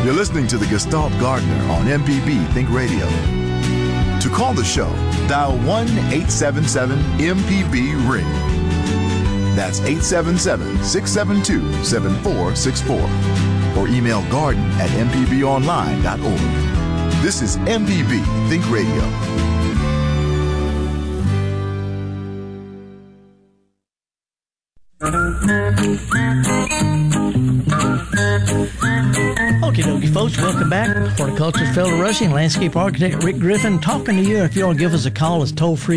You're listening to the Gestalt Gardener on MPB Think Radio. To call the show, dial 1-877-MPB-RING. That's 877-672-7464. Or email garden@mpbonline.org. This is MPB Think Radio. Okie dokie, folks. Welcome back. Horticulture Fellow Rushing, landscape architect Rick Griffin talking to you. If you want to give us a call, it's toll free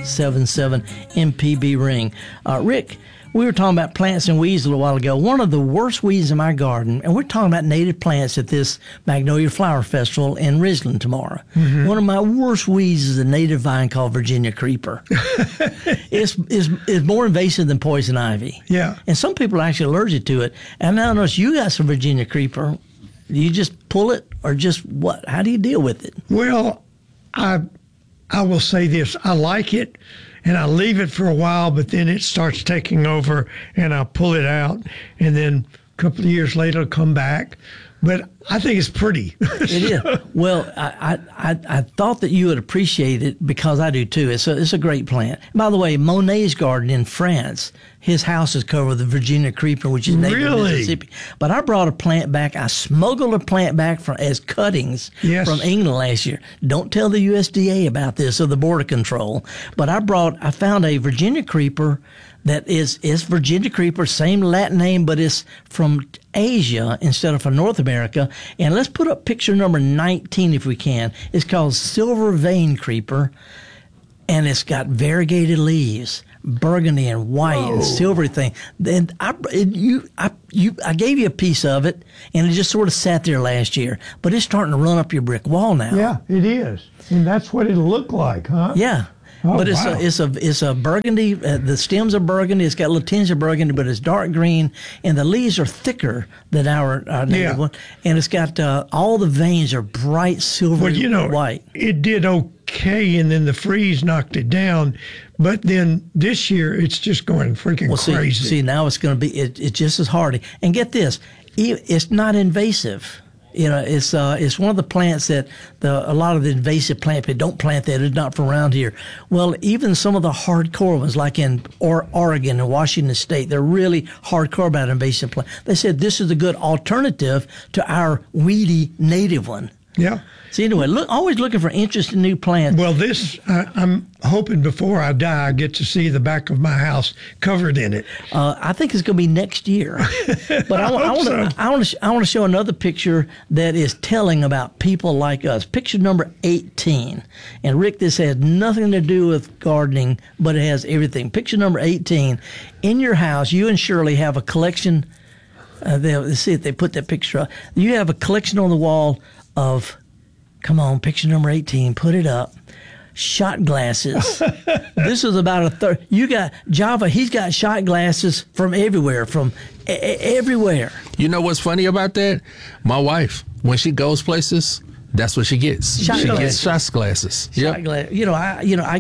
1-877-MPB-RING. Rick, we were talking about plants and weeds a little while ago. One of the worst weeds in my garden, and we're talking about native plants at this Magnolia Flower Festival in Ridgeland tomorrow. Mm-hmm. One of my worst weeds is a native vine called Virginia creeper. It's more invasive than poison ivy. Yeah. And some people are actually allergic to it. And I notice you got some Virginia creeper. Do you just pull it or just what? How do you deal with it? Well, I will say this. I like it. And I leave it for a while, but then it starts taking over, and I pull it out, and then a couple of years later, it'll come back. But I think it's pretty. It is. Well, I thought that you would appreciate it because I do too. It's a great plant. By the way, Monet's garden in France, his house is covered with the Virginia creeper, which is native to Mississippi. But I brought a plant back. I smuggled a plant back as cuttings from England last year. Don't tell the USDA about this or the Border Control. But I found a Virginia creeper that is Virginia creeper, same Latin name, but it's from Asia instead of from North America. And let's put up picture number 19 if we can. It's called silver vein creeper, and it's got variegated leaves, burgundy and white and silvery thing. Then I gave you a piece of it, and it just sort of sat there last year. But it's starting to run up your brick wall now. Yeah, it is, and that's what it'll look like, huh? Yeah. Oh, but wow. it's a burgundy. The stems are burgundy. It's got a little tinge of burgundy, but it's dark green, and the leaves are thicker than our native one. And it's got all the veins are bright silver white. It did okay, and then the freeze knocked it down. But then this year, it's just going freaking crazy. See, now it's going to be it's just as hardy. And get this, it's not invasive. You know, it's one of the plants that a lot of the invasive plant people don't plant that. It's not from around here. Well, even some of the hardcore ones, like in Oregon and Washington State, they're really hardcore about invasive plant. They said this is a good alternative to our weedy native one. Yeah. So anyway, always looking for interesting new plants. Well, this, I'm hoping before I die, I get to see the back of my house covered in it. I think it's going to be next year. But I want to show another picture that is telling about people like us. Picture number 18. And Rick, this has nothing to do with gardening, but it has everything. Picture number 18. In your house, you and Shirley have a collection. Let's see if they put that picture up. You have a collection on the wall of, come on, picture number 18, put it up. Shot glasses. This is about a third. You got Java, he's got shot glasses from everywhere, everywhere. You know what's funny about that? My wife, when she goes places, that's what she gets. She gets shot glasses. Shot glass. I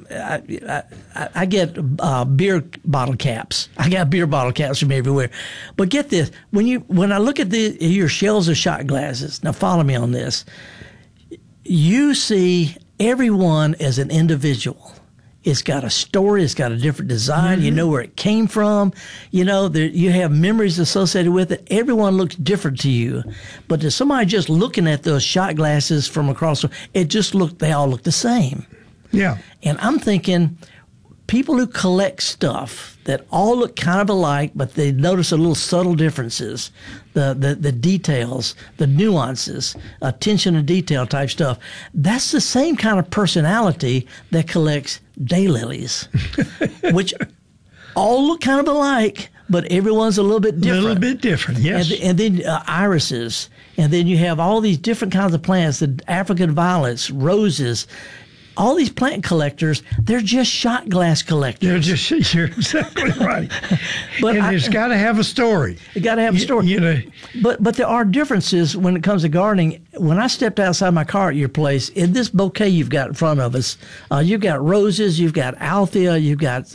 get beer bottle caps. I got beer bottle caps from everywhere. But get this, when I look at your shelves of shot glasses, now follow me on this. You see everyone as an individual. It's got a story. It's got a different design. Mm-hmm. You know where it came from. You know, you have memories associated with it. Everyone looks different to you. But to somebody just looking at those shot glasses from across, they all look the same. Yeah. And I'm thinking people who collect stuff that all look kind of alike, but they notice a little subtle differences, the details, the nuances, attention to detail type stuff. That's the same kind of personality that collects daylilies, which all look kind of alike, but everyone's a little bit different. A little bit different, yes. And then irises. And then you have all these different kinds of plants, the African violets, roses. All these plant collectors, they're just shot glass collectors. You're exactly right. But it's got to have a story. It got to have a story. You know. But there are differences when it comes to gardening. when I stepped outside my car at your place, in this bouquet you've got in front of us, you've got roses, you've got althea, you've got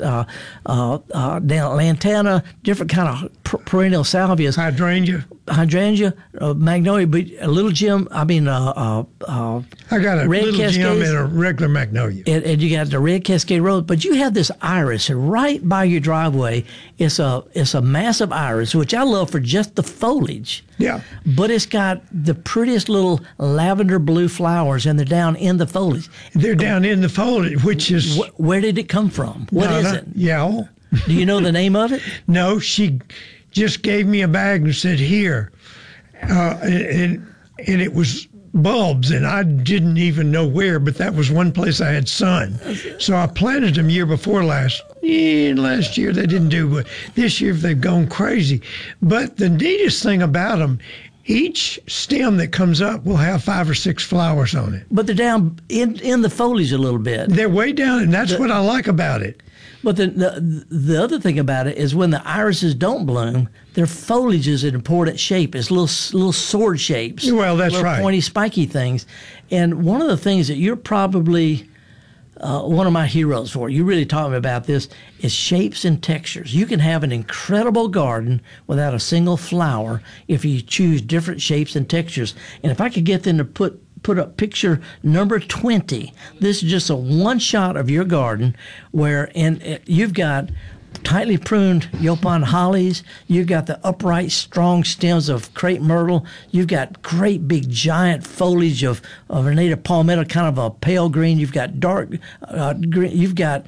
lantana, different kind of perennial salvias, hydrangea, magnolia, but a little gem. I mean, I got a red little cascades, gem and a regular magnolia. And you got the red cascade rose, but you have this iris right by your driveway. It's a massive iris, which I love for just the foliage. Yeah. But it's got the prettiest little lavender blue flowers, and they're down in the foliage. They're down in the foliage, which is... Where did it come from? What is it? Yeah. Do you know the name of it? No, she just gave me a bag and said, here. And it was bulbs, and I didn't even know where, but that was one place I had sun. So I planted them year before last. Last year they didn't do, but this year they've gone crazy. But the neatest thing about them, each stem that comes up will have 5 or 6 flowers on it. But they're down in the foliage a little bit. They're way down, and that's what I like about it. But the other thing about it is when the irises don't bloom, their foliage is an important shape. It's little sword shapes. Well, that's little right. Pointy, spiky things. And one of the things that you're probably one of my heroes for, you really taught me about this, is shapes and textures. You can have an incredible garden without a single flower if you choose different shapes and textures. And if I could get them to put up picture number 20. This is just a one shot of your garden where you've got tightly pruned Yaupon hollies. You've got the upright, strong stems of crepe myrtle. You've got great big giant foliage of a native palmetto, kind of a pale green. You've got dark green. You've got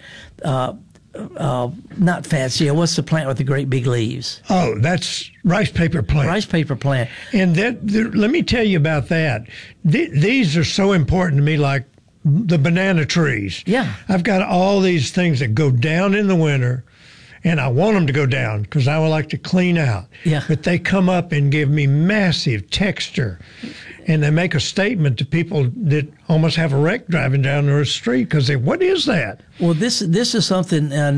not fatsia. What's the plant with the great big leaves? Oh, that's rice paper plant. Rice paper plant. And let me tell you about that. These are so important to me, like the banana trees. Yeah. I've got all these things that go down in the winter, and I want them to go down because I would like to clean out. Yeah. But they come up and give me massive texture. And they make a statement to people that almost have a wreck driving down their street because they, what is that? Well, this is something